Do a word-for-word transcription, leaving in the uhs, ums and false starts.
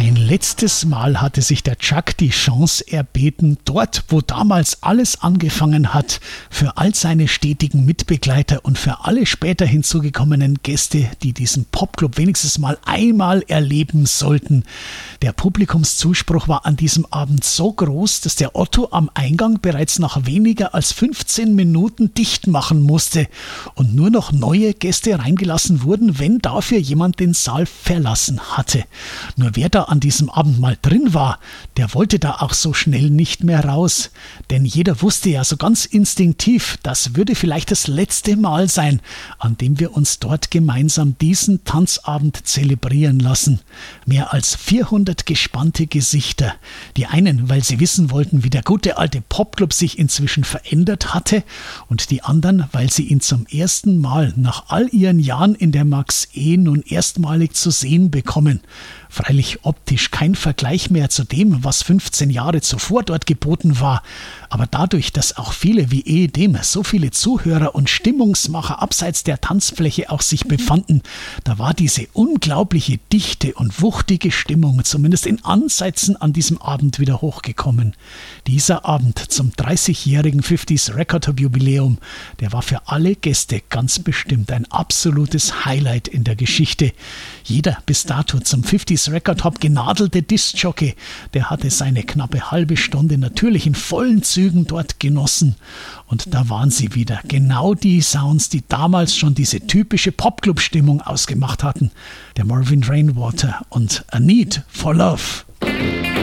Ein letztes Mal hatte sich der Chuck die Chance erbeten, dort, wo damals alles angefangen hat, für all seine stetigen Mitbegleiter und für alle später hinzugekommenen Gäste, die diesen Popclub wenigstens mal einmal erleben sollten. Der Publikumszuspruch war an diesem Abend so groß, dass der Otto am Eingang bereits nach weniger als fünfzehn Minuten dicht machen musste und nur noch neue Gäste reingelassen wurden, wenn dafür jemand den Saal verlassen hatte. Nur wer da an diesem Abend mal drin war, der wollte da auch so schnell nicht mehr raus. Denn jeder wusste ja so ganz instinktiv, das würde vielleicht das letzte Mal sein, an dem wir uns dort gemeinsam diesen Tanzabend zelebrieren lassen. Mehr als vierhundert gespannte Gesichter. Die einen, weil sie wissen wollten, wie der gute alte Popclub sich inzwischen verändert hatte, und die anderen, weil sie ihn zum ersten Mal nach all ihren Jahren in der Max E nun erstmalig zu sehen bekommen. Freilich optisch kein Vergleich mehr zu dem, was fünfzehn Jahre zuvor dort geboten war. Aber dadurch, dass auch viele wie ehedem so viele Zuhörer und Stimmungsmacher abseits der Tanzfläche auch sich befanden, da war diese unglaubliche Dichte und wuchtige Stimmung zumindest in Ansätzen an diesem Abend wieder hochgekommen. Dieser Abend zum dreißigjährigen fünfziger Record Top Jubiläum, der war für alle Gäste ganz bestimmt ein absolutes Highlight in der Geschichte. Jeder bis dato zum fünfziger Record Hop genadelte Diskjockey, der hatte seine knappe halbe Stunde natürlich in vollen Zügen dort genossen. Und da waren sie wieder, genau die Sounds, die damals schon diese typische Popclub-Stimmung ausgemacht hatten. Der Marvin Rainwater und A Need for Love.